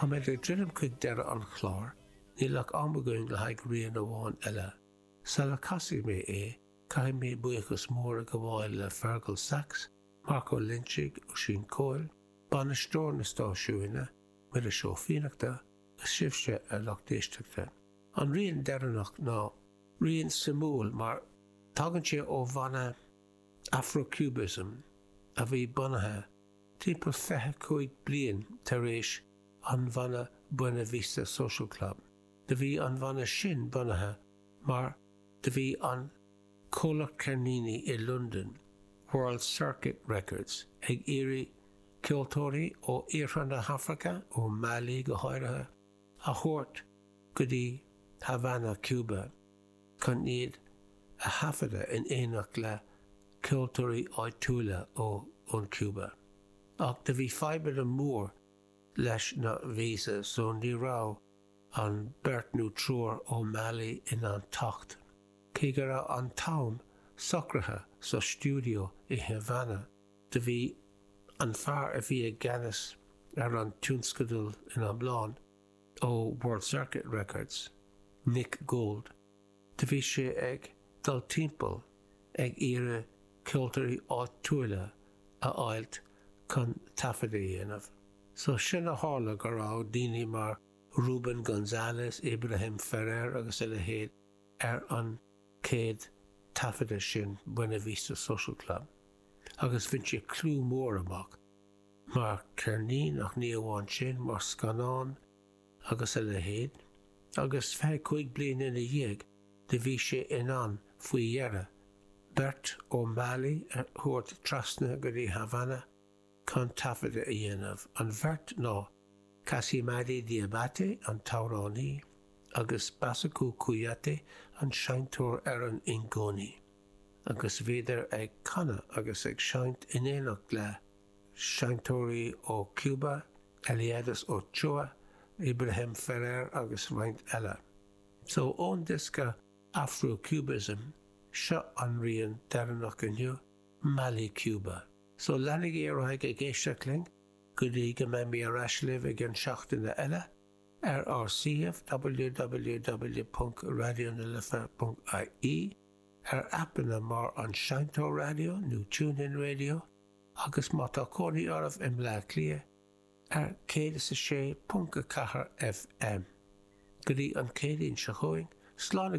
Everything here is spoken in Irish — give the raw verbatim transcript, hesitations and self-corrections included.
Tá méid ag drillim chuig deire an chlár, nílach ambagoing le haig rian amháin eile. Sa le casig mé é, cai mé buchas mór a go bháil le Fergal Sachs, Marco Lynchig ó Sin Coil, Banna Stór na stáisiúine, muid a seo fínachta, a sibse a lochdéisteachta. An rian deireanach ná rian simúl mar tagann sé ó bhanna Afro-Cubism a bhí bunathe timpeall feithe cúig bliain tar éis an bhanna Buena Vista Social Club. De bhí an bhanna sin bunathe mar de bhí an Cola Cernini i London, World Circuit Records, ag éirí ceoltóirí ó Iarthranda Hafraca ó Mali go háirithe a thuirt go dtí Havana, Cuba, chun iad a hafada in éineach le ceoltóirí áitiúla ó ón Cuba. Ach de bhí feibeal an mór leis na vísa so ní rá an Bertnú Trúr ó Mali in an tacht. Cé go raibh an tam socratha sa stúdio i Havana, de bhí an fear a bhí ag Gannis ar an túnscadúil in an bláin ó World Circuit Records, Nick Gold. De bhí sé ag dul timpeall ag iarra ceoltóirí áitiúla a áilt chun tafada dhéanamh. So sin a hála go raibh daoine mar Ruben González, Ibrahim Ferrer agus eile héad ar an céad tafada sin Buena Vista Social Club. Agus bhain sé clú mór amach mar Cernín ach ní amháin sin mar Scanán agus eile héad. Agus feadh chuig bliain ina dhéag de bhí sé inán faoi dhearra. Bert ó Mali a thuirt trasna go dtí Havana chun tafada a dhéanamh. An bheirt ná Casimadi Diabate an Taurani agus Basaku Kuyate an seintóir ar an Ingoni. Agus bhéidir ag canna agus ag seint in éineach le seintóirí ó Cuba, Eliadas Ochoa, Ibrahim Ferrer agus roinnt eile. So ón disca Afro-Cubism, seo an rian deireanach inniu, Mali, Cuba. So lenig é raig ag éisteachling, go dtí go mbeidh mí ar aislibh ag an seachtaine eile ar R C F w w w punt radio na lifa punt I E, ar appanna mar an Seintóir Radio nó TuneIn Radio, agus má tá cónaí ormh im le clia ar céad sa sé punt четыре F M. Go dtí an céadaoin se chuing, slán